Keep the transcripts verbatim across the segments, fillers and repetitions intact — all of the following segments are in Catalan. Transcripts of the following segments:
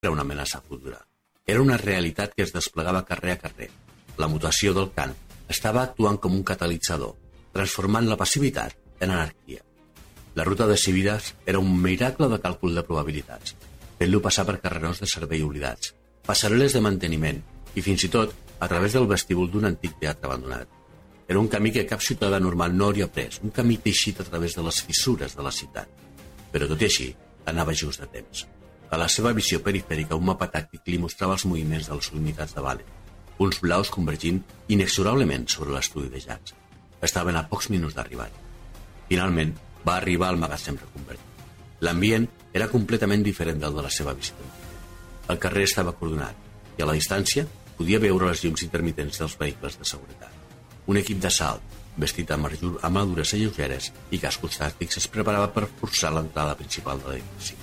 era una amenaça futura. Era una realitat que es desplegava carrer a carrer. La mutació del cant estava actuant com un catalitzador, transformant la passivitat en anarquia. La ruta de Civitas era un miracle de càlcul de probabilitats, fent-lo passar per carrerons de servei oblidats, passarel·les de manteniment i fins i tot a través del vestíbul d'un antic teatre abandonat. Era un camí que cap ciutadà normal no hauria pres, un camí teixit a través de les fissures de la ciutat. Però tot i així, anava just de temps. A la seva visió perifèrica, un mapa tàctic li mostrava els moviments de les unitats de Valen, punts blaus convergint inexorablement sobre l'estudi de Jax. Estaven a pocs minuts d'arribar. Finalment, va arribar al magatzem reconvertit. L'ambient era completament diferent del de la seva visita. El carrer estava coordinat i a la distància podia veure les llums intermitents dels vehicles de seguretat. Un equip d'assalt, vestit amb armadures lleugeres i cascos tàctics, es preparava per forçar l'entrada principal de l'edifici.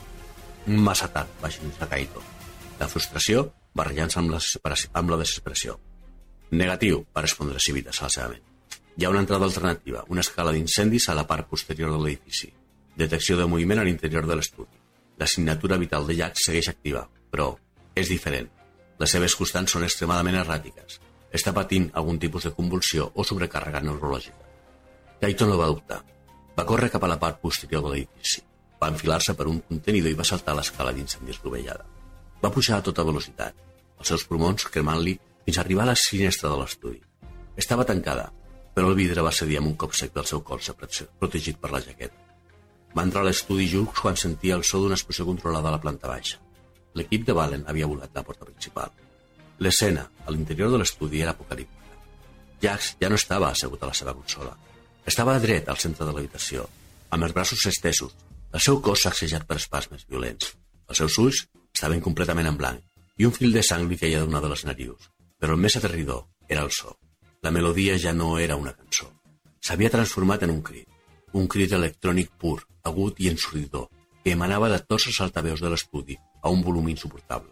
Massa tard, va xinuixar Kaito. La frustració barrejant-se amb, amb la desesperació. Negatiu, va respondre Civitas a la seva ment. Hi ha una entrada alternativa, una escala d'incendis a la part posterior de l'edifici. Detecció de moviment a l'interior de l'estudi. La signatura vital de Jax segueix activa, però és diferent. Les seves constants són extremadament erràtiques. Està patint algun tipus de convulsió o sobrecàrrega neurològica. Kaito no va dubtar. Va córrer cap a la part posterior de l'edifici. Va enfilar-se per un contenidor i va saltar l'escala d'incendis rovellada. Va pujar a tota velocitat, els seus pulmons cremant-li fins a arribar a la finestra de l'estudi. Estava tancada, però el vidre va cedir amb un cop sec del seu colze protegit per la jaqueta. Va entrar a l'estudi just quan sentia el so d'una explosió controlada a la planta baixa. L'equip de Valen havia volat la porta principal. L'escena, a l'interior de l'estudi, era apocalíptica. Jax ja no estava assegut a la seva consola. Estava dret al centre de l'habitació, amb els braços estesos, el seu cos sacsejat per espasmes violents. Els seus ulls estaven completament en blanc i un fil de sang li queia d'una de les narius. Però el més aterridor era el so. La melodia ja no era una cançó. S'havia transformat en un crit. Un crit electrònic pur, agut i ensordidor, que emanava de tots els altaveus de l'estudi a un volum insuportable.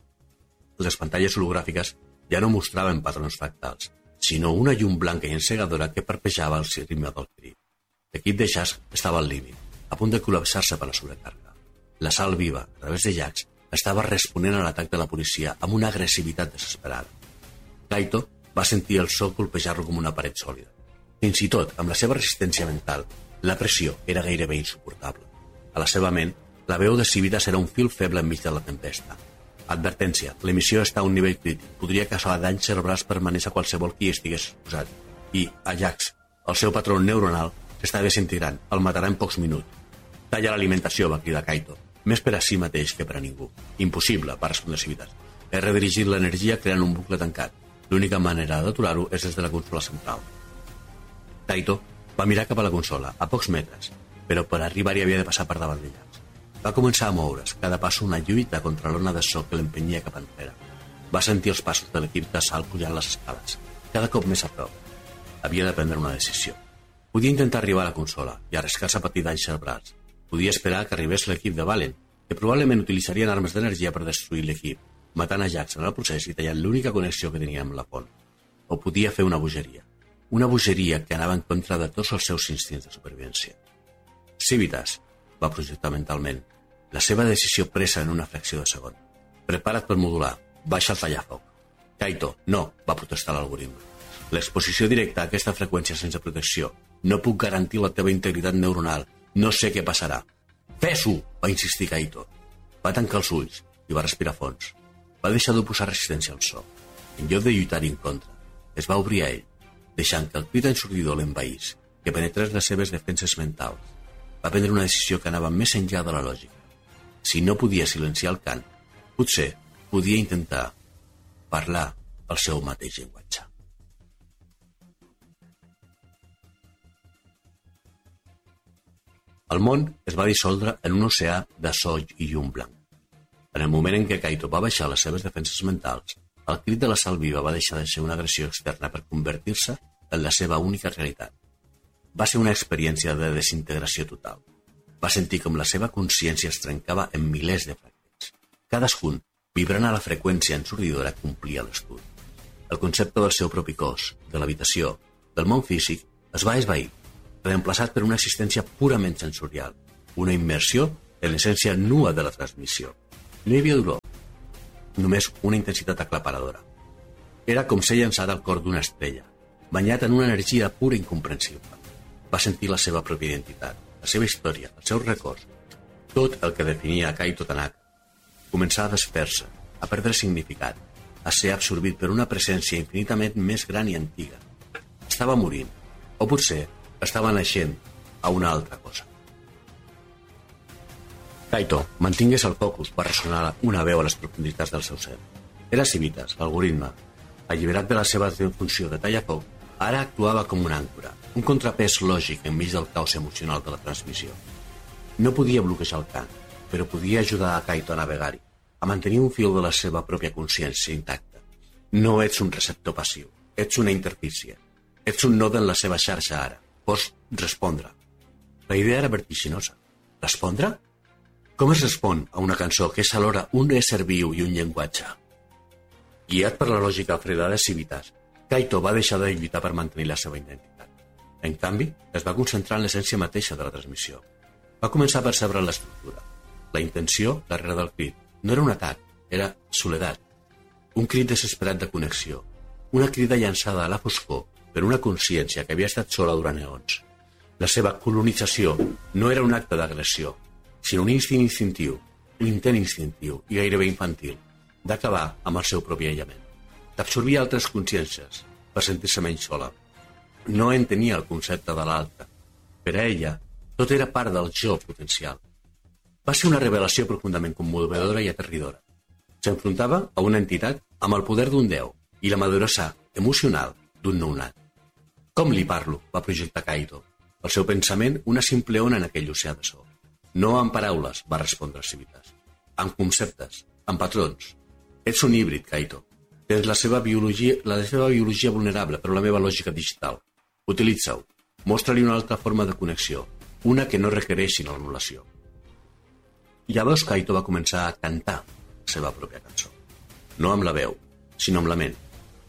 Les pantalles hologràfiques ja no mostraven patrons fractals, sinó una llum blanca i encegadora que parpejava al ritme del crit. L'equip de Jax estava al límit, a punt de col·lapsar-se per la sobrecàrrega. La sal viva, a través de Jax, estava responent a l'atac de la policia amb una agressivitat desesperada. Kaito va sentir el so colpejar-lo com una paret sòlida. Fins i tot, amb la seva resistència mental, la pressió era gairebé insuportable. A la seva ment, la veu de Civitas era un fil feble enmig de la tempesta. Advertència, l'emissió està a un nivell crític. Podria causar danys cerebrals permanents a qualsevol qui estigués exposat. I, a Jax, el seu patró neuronal s'està desintegrant. El matarà en pocs minuts. Talla l'alimentació, va cridar Kaito. Més per a si mateix que per a ningú. Impossible, va respondre Civitas. He redirigit l'energia creant un bucle tancat. L'única manera d'aturar-ho és des de la consola central. Kaito va mirar cap a la consola, a pocs metres, però per arribar-hi havia de passar per davant de Jax. Va començar a moure's, cada pas una lluita contra l'ona de so que l'empenyia cap enrere. Va sentir els passos de l'equip de salt pujant les escales, cada cop més a prop. Havia de prendre una decisió. Podia intentar arribar a la consola i arriscar-se a patir danys cerebrals. Podia esperar que arribés l'equip de Valen, que probablement utilitzarien armes d'energia per destruir l'equip, matant a Jax en el procés i tallant l'única connexió que tenia amb la font. O podia fer una bogeria. Una bogeria que anava en contra de tots els seus instints de supervivència. Civitas va projectar mentalment. La seva decisió presa en una fracció de segon. Prepara't per modular. Baixa el tallafoc. Kaito, no, va protestar l'algoritme. L'exposició directa a aquesta freqüència sense protecció. No puc garantir la teva integritat neuronal. No sé què passarà. Fes-ho, va insistir Kaito. Va tancar els ulls i va respirar fons. Va deixar d'oposar resistència al so. En lloc de lluitar-hi en contra, es va obrir a ell, deixant que el crit ensordidor l'envaís, que penetrés les seves defenses mentals. Va prendre una decisió que anava més enllà de la lògica. Si no podia silenciar el cant, potser podia intentar parlar el seu mateix llenguatge. El món es va dissoldre en un oceà de so i llum blanc. En el moment en què Kaito va baixar les seves defenses mentals, el crit de la sal viva va deixar de ser una agressió externa per convertir-se en la seva única realitat. Va ser una experiència de desintegració total. Va sentir com la seva consciència es trencava en milers de fragments. Cadascun, vibrant a la freqüència ensordidora, complia l'estudi. El concepte del seu propi cos, de l'habitació, del món físic, es va esvair, reemplaçat per una existència purament sensorial, una immersió en l'essència nua de la transmissió. No hi havia dolor, només una intensitat aclaparadora. Era com ser llançada al cor d'una estrella, banyat en una energia pura i incomprensible. Va sentir la seva pròpia identitat, la seva història, els seus records, tot el que definia a Kaito Tanaka. Començava a desfer-se, a perdre significat, a ser absorbit per una presència infinitament més gran i antiga. Estava morint, o potser estava naixent a una altra cosa. Kaito, mantingués el focus, va ressonar una veu a les profunditats del seu ser. Era Civitas, l'algoritme. Alliberat de la seva funció de tallafoc, ara actuava com una àncora, un contrapès lògic enmig del caos emocional de la transmissió. No podia bloquejar el cant, però podia ajudar a Kaito a navegar-hi, a mantenir un fil de la seva pròpia consciència intacta. No ets un receptor passiu, ets una interfície. Ets un node en la seva xarxa ara. Pots respondre. La idea era vertiginosa. Respondre? Com es respon a una cançó que és alhora un ésser viu i un llenguatge? Guiat per la lògica freda de Civitas, Kaito va deixar de lluitar per mantenir la seva identitat. En canvi, es va concentrar en l'essència mateixa de la transmissió. Va començar a percebre l'estructura. La intenció darrere del crit no era un atac, era soledat. Un crit desesperat de connexió. Una crida llançada a la foscor per una consciència que havia estat sola durant eons. La seva colonització no era un acte d'agressió, sinó un instint instintiu, un intent instintiu i gairebé infantil, d'acabar amb el seu propi aïllament. D'absorbir altres consciències per sentir-se menys sola. No entenia el concepte de l'altre. Per a ella, tot era part del jo potencial. Va ser una revelació profundament commovedora i aterridora. S'enfrontava a una entitat amb el poder d'un déu i la maduresa emocional d'un nounat. Com li parlo? Va projectar Kaito. El seu pensament, una simple ona en aquell oceà de so. No amb paraules, va respondre Civitas. Amb conceptes, amb patrons. Ets un híbrid, Kaito. Tens la seva biologia, la seva biologia vulnerable, però la meva lògica digital. Utilitza-ho. Mostra-li una altra forma de connexió, una que no requereixi l'anul·lació. Llavors Kaito va començar a cantar la seva pròpia cançó. No amb la veu, sinó amb la ment.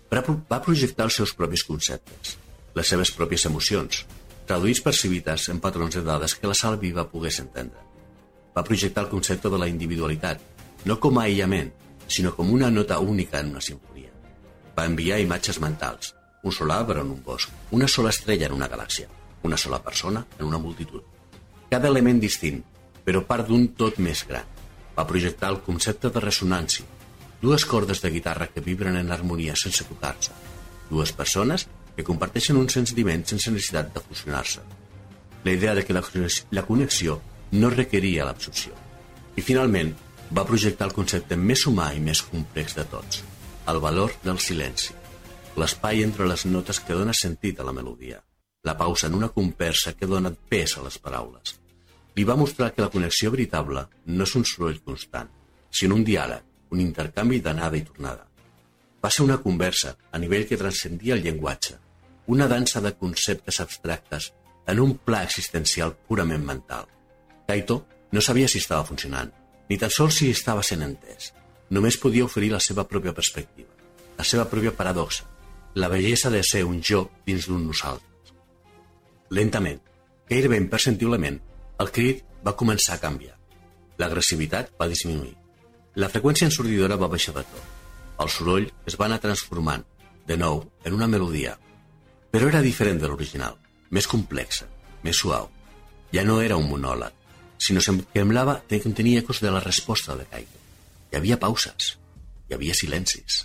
Va projectar els seus propis conceptes, les seves pròpies emocions, traduïts per Civitas en patrons de dades que la sala viva pogués entendre. Va projectar el concepte de la individualitat, no com a aïllament, sinó com una nota única en una simfonia. Va enviar imatges mentals, un sol arbre en un bosc, una sola estrella en una galàxia, una sola persona en una multitud. Cada element distint, però part d'un tot més gran. Va projectar el concepte de ressonància, dues cordes de guitarra que vibren en harmonia sense tocar-se, dues persones que comparteixen un sentiment sense necessitat de fusionar-se. La idea de que la connexió no requeria l'absorció. I finalment, va projectar el concepte més humà i més complex de tots, el valor del silenci, l'espai entre les notes que dona sentit a la melodia, la pausa en una conversa que dona pes a les paraules. Li va mostrar que la connexió veritable no és un soroll constant, sinó un diàleg, un intercanvi d'anada i tornada. Va ser una conversa a nivell que transcendia el llenguatge, una dansa de conceptes abstractes en un pla existencial purament mental. Kaito no sabia si estava funcionant, ni tan sols si estava sent entès. Només podia oferir la seva pròpia perspectiva, la seva pròpia paradoxa, la bellesa de ser un jo dins d'un nosaltres. Lentament, gairebé imperceptiblement, el crit va començar a canviar. L'agressivitat va disminuir. La freqüència ensordidora va baixar de to. El soroll es va anar transformant, de nou, en una melodia. Però era diferent de l'original, més complexa, més suau. Ja no era un monòleg, sinó que semblava que tenia ecos de la resposta de Kaito. Hi havia pauses, hi havia silencis.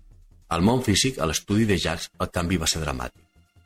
Al món físic, a l'estudi de Jax, el canvi va ser dramàtic.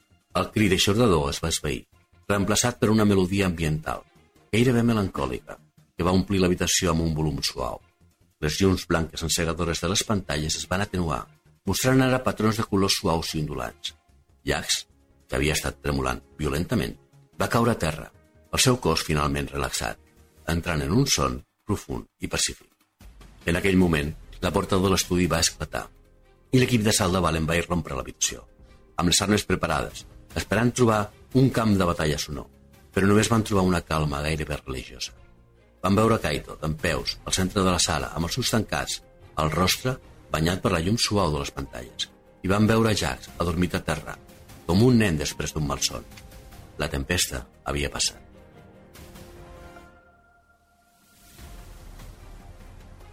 El crit eixordador es va esvair, reemplaçat per una melodia ambiental, gairebé melancòlica, que va omplir l'habitació amb un volum suau. Les llums blanques encegadores de les pantalles es van atenuar, mostrant ara patrons de colors suaus i ondulants. Jax, que havia estat tremolant violentament, va caure a terra, el seu cos finalment relaxat, entrant en un son profund i pacífic. En aquell moment, la porta de l'estudi va esclatar i l'equip de salt de Valen va irrompre a l'habitació, amb les armes preparades, esperant trobar un camp de batalla sonor, però només van trobar una calma gairebé religiosa. Van veure Kaito, dempeus, al centre de la sala, amb els ulls tancats, el rostre banyat per la llum suau de les pantalles, i van veure Jax adormit a terra, com un nen després d'un malson. La tempesta havia passat.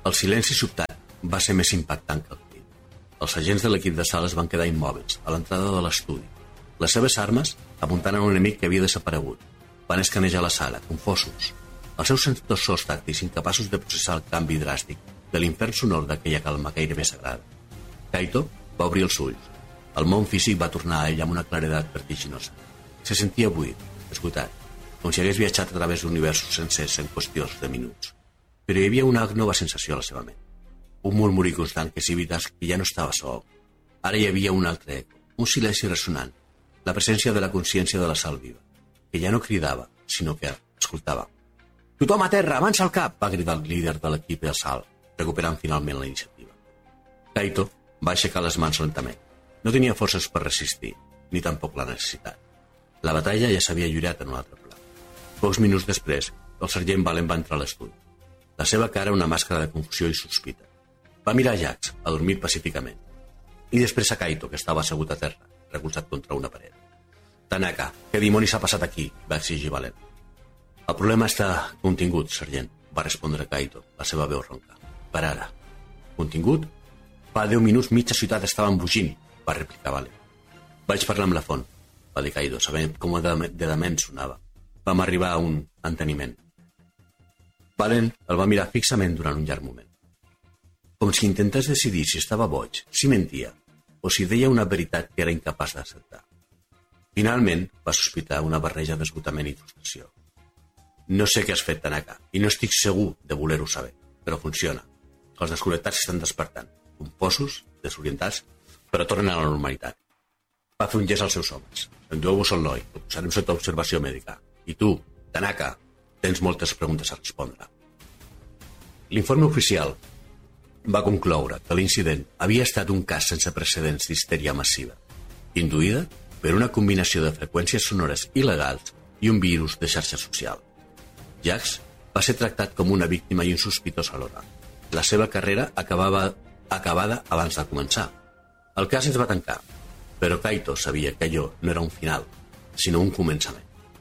El silenci sobtat va ser més impactant que el crit. Els agents de l'equip de sales van quedar immòbils a l'entrada de l'estudi. Les seves armes apuntant a un enemic que havia desaparegut. Van escanejar la sala, confosos. Els seus sensors tàctics incapaços de processar el canvi dràstic de l'infern sonor d'aquella calma gairebé sagrada. Kaito va obrir els ulls. El món físic va tornar a ell amb una claredat vertiginosa. Se sentia buit, esgotat, com si hagués viatjat a través d'universos sencers en qüestions de minuts. Però hi havia una nova sensació a la seva ment. Un murmuri constant que s'evités que ja no estava sol. Ara hi havia un altre eco, un silenci ressonant, la presència de la consciència de la sal viva, que ja no cridava, sinó que escoltava. «Tothom a terra, avança al cap!» va cridar el líder de l'equip de salt, recuperant finalment la iniciativa. Kaito va aixecar les mans lentament. No tenia forces per resistir, ni tampoc la necessitat. La batalla ja s'havia lliurat en un altre pla. Pocs minuts després, el sergent Valen va entrar a l'estudi. La seva cara una màscara de confusió i sospita. Va mirar a Jax, adormit pacíficament, i després a Kaito, que estava assegut a terra, recolzat contra una paret. «Tanaka, què dimonis ha passat aquí?», va exigir Valen. «El problema està contingut, sergent», va respondre Kaito, la seva veu ronca. «Per ara». «Contingut? Fa deu minuts mitja ciutat estava embogint», va replicar Valen. «Vaig parlar amb la font», va dir Kaito, sabent com de dement sonava. Vam arribar a un enteniment. Valen el va mirar fixament durant un llarg moment. Com si intentés decidir si estava boig, si mentia, o si deia una veritat que era incapaç d'acceptar. Finalment va sospitar una barreja d'esgotament i frustració. «No sé què has fet, Tanaka, i no estic segur de voler-ho saber, però funciona. Els desconnectats s'estan despertant, confosos, desorientats, però tornen a la normalitat». Va fer un gest als seus homes. «Endueu-vos al noi, el posarem sota observació mèdica. I tu, Tanaka, tens moltes preguntes a respondre». L'informe oficial va concloure que l'incident havia estat un cas sense precedents d'histèria massiva, induïda per una combinació de freqüències sonores il·legals i un virus de xarxa social. Jax va ser tractat com una víctima i un sospitós alhora. La seva carrera acabava acabada abans de començar. El cas es va tancar, però Kaito sabia que allò no era un final, sinó un començament.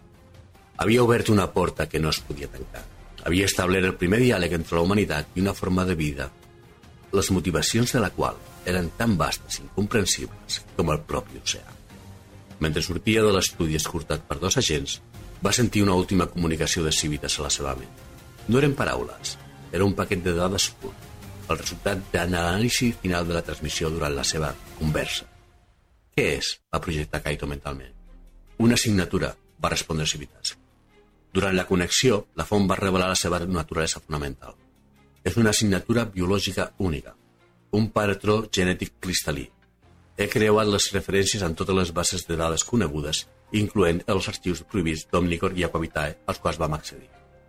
Havia obert una porta que no es podia tancar. Havia establert el primer diàleg entre la humanitat i una forma de vida, les motivacions de la qual eren tan vastes i incomprensibles com el propi oceà. Mentre sortia de l'estudi escortat per dos agents, va sentir una última comunicació de Civitas a la seva ment. No eren paraules, era un paquet de dades pur, el resultat de l'anàlisi final de la transmissió durant la seva conversa. «Què és?», va projectar Kaito mentalment. «Una signatura», va respondre Civitas. Durant la connexió, la font va revelar la seva naturalesa fonamental. És una signatura biològica única, un patró genètic cristal·lí. He creuat les referències en totes les bases de dades conegudes, incloent els arxius prohibits d'Omnicor i Aquavitae, als quals vam accedir.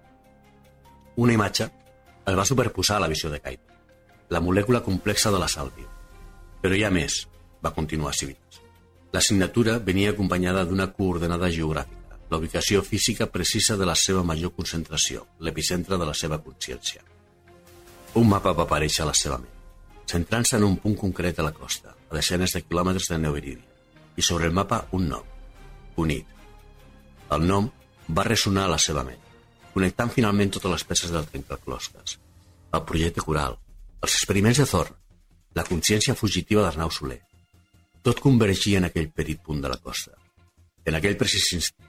Una imatge es va superposar a la visió de Kaito, la molècula complexa de la sal viva. Però hi ha més, va continuar Civitas. La signatura venia acompanyada d'una coordenada geogràfica, la ubicació física precisa de la seva major concentració, l'epicentre de la seva consciència. Un mapa va aparèixer a la seva ment, centrant-se en un punt concret a la costa, a desenes de quilòmetres de Neoiridia, i sobre el mapa un nom, Unit. El nom va ressonar a la seva ment, connectant finalment totes les peces del trencaclosques, el projecte coral, els experiments de Thor, la consciència fugitiva d'Arnau Soler. Tot convergia en aquell petit punt de la costa. En aquell precís